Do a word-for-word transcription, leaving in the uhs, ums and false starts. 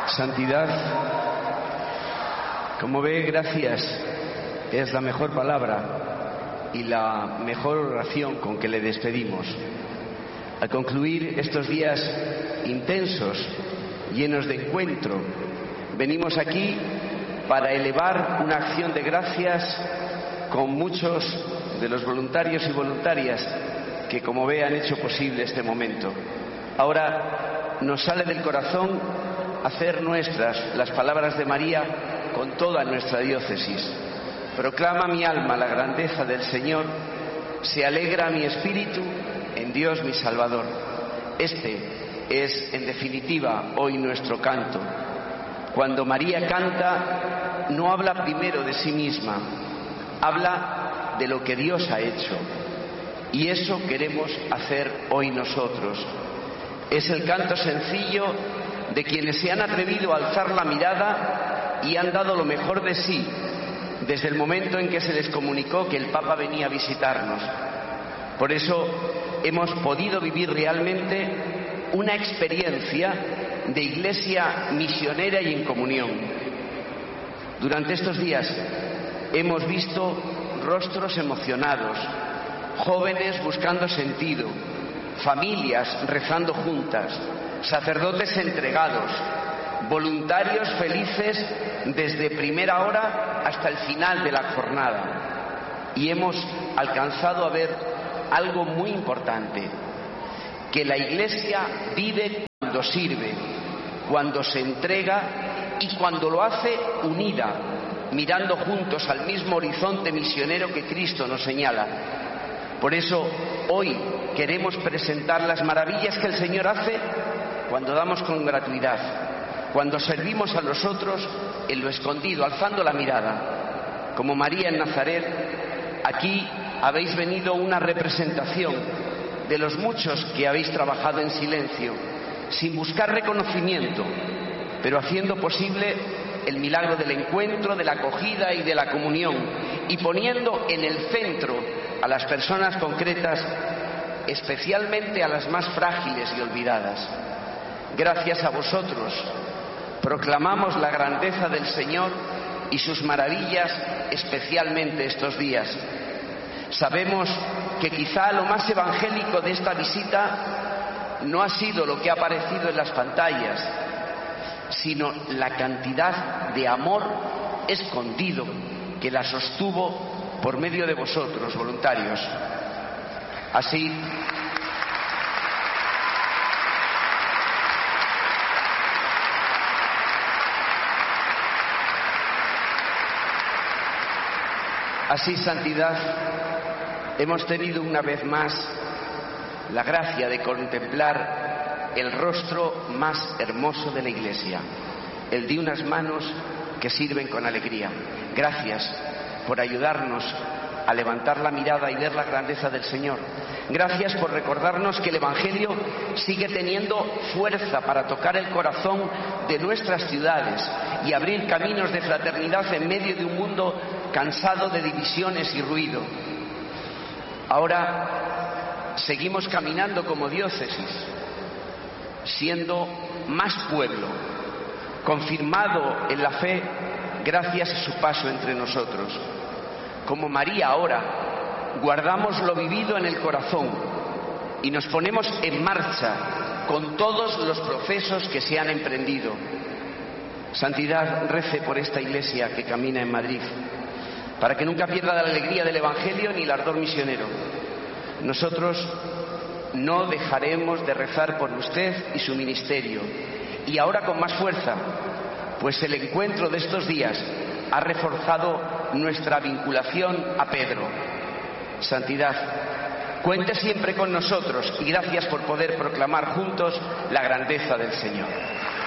Santidad, como ve, gracias es la mejor palabra y la mejor oración con que le despedimos. Al concluir estos días intensos, llenos de encuentro, venimos aquí para elevar una acción de gracias con muchos de los voluntarios y voluntarias que, como ve, han hecho posible este momento. Ahora nos sale del corazón hacer nuestras las palabras de María con toda nuestra diócesis. Proclama mi alma la grandeza del Señor, se alegra mi espíritu en Dios mi Salvador. Este es, en definitiva, hoy nuestro canto. Cuando María canta, no habla primero de sí misma, habla de lo que Dios ha hecho. Y eso queremos hacer hoy nosotros. Es el canto sencillo de quienes se han atrevido a alzar la mirada y han dado lo mejor de sí desde el momento en que se les comunicó que el Papa venía a visitarnos. Por eso hemos podido vivir realmente una experiencia de iglesia misionera y en comunión. Durante estos días hemos visto rostros emocionados, jóvenes buscando sentido, familias rezando juntas, sacerdotes entregados, voluntarios felices desde primera hora hasta el final de la jornada. Y hemos alcanzado a ver algo muy importante, que la Iglesia vive cuando sirve, cuando se entrega y cuando lo hace unida, mirando juntos al mismo horizonte misionero que Cristo nos señala. Por eso hoy queremos presentar las maravillas que el Señor hace cuando damos con gratuidad, cuando servimos a los otros en lo escondido, alzando la mirada. Como María en Nazaret, aquí habéis venido una representación de los muchos que habéis trabajado en silencio, sin buscar reconocimiento, pero haciendo posible el milagro del encuentro, de la acogida y de la comunión, y poniendo en el centro a las personas concretas, especialmente a las más frágiles y olvidadas. Gracias a vosotros proclamamos la grandeza del Señor y sus maravillas, especialmente estos días. Sabemos que quizá lo más evangélico de esta visita no ha sido lo que ha aparecido en las pantallas, sino la cantidad de amor escondido que la sostuvo por medio de vosotros, voluntarios. Así, así, Santidad, hemos tenido una vez más la gracia de contemplar el rostro más hermoso de la Iglesia, el de unas manos que sirven con alegría. Gracias por ayudarnos a levantar la mirada y ver la grandeza del Señor. Gracias por recordarnos que el Evangelio sigue teniendo fuerza para tocar el corazón de nuestras ciudades y abrir caminos de fraternidad en medio de un mundo cansado de divisiones y ruido. Ahora seguimos caminando como diócesis, siendo más pueblo, confirmado en la fe gracias a su paso entre nosotros. Como María ahora, guardamos lo vivido en el corazón y nos ponemos en marcha con todos los procesos que se han emprendido. Santidad, rece por esta Iglesia que camina en Madrid, para que nunca pierda la alegría del Evangelio ni el ardor misionero. Nosotros no dejaremos de rezar por usted y su ministerio, y ahora con más fuerza, pues el encuentro de estos días ha reforzado nuestra vinculación a Pedro. Santidad, cuente siempre con nosotros y gracias por poder proclamar juntos la grandeza del Señor.